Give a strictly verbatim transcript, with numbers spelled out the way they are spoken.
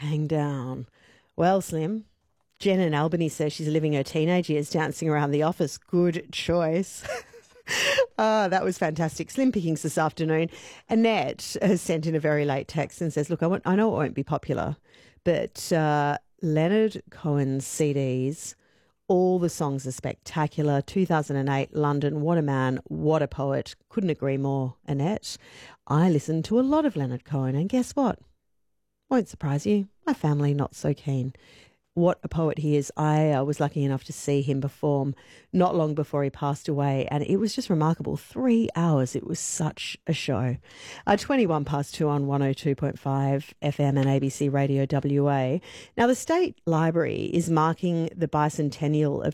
hang down. Well, Slim, Jen in Albany says she's living her teenage years dancing around the office. Good choice. Ah, that was fantastic. Slim pickings this afternoon. Annette has sent in a very late text and says, look, I, want, I know it won't be popular, but uh, Leonard Cohen's C Ds, all the songs are spectacular. two thousand eight, London, what a man, what a poet. Couldn't agree more, Annette. I listened to a lot of Leonard Cohen, and guess what? Won't surprise you, my family not so keen. What a poet he is. I uh, was lucky enough to see him perform not long before he passed away, and it was just remarkable. Three hours. It was such a show. Uh, twenty-one past two on one oh two point five F M and A B C Radio W A. Now, the State Library is marking the bicentennial of